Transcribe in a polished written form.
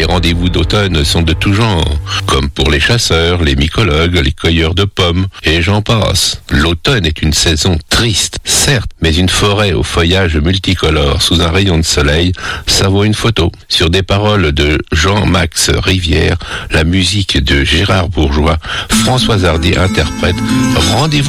Les rendez-vous d'automne sont de tout genre, comme pour les chasseurs, les mycologues, les cueilleurs de pommes, et j'en passe. L'automne est une saison triste, certes, mais une forêt au feuillage multicolore sous un rayon de soleil, ça vaut une photo. Sur des paroles de Jean-Max Rivière, la musique de Gérard Bourgeois, Françoise Hardy interprète Rendez-vous